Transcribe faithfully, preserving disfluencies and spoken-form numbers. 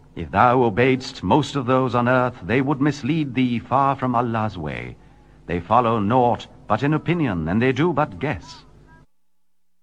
If thou obeyedst most of those on earth, they would mislead thee far from Allah's way. They follow naught but an opinion, and they do but guess.